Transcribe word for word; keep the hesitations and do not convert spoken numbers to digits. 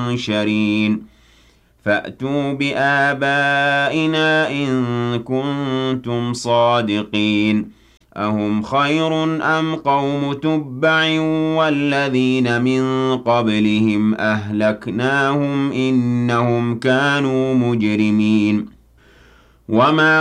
مُنشَرِينَ فَأْتُوا بِآبَائِنَا إِن كُنتُمْ صَادِقِينَ أَهُمْ خَيْرٌ أَمْ قَوْمُ تُبَّعٍ وَالَّذِينَ مِن قَبْلِهِمْ أَهْلَكْنَاهُمْ ۖ إِنَّهُمْ كَانُوا مُجْرِمِينَ وَمَا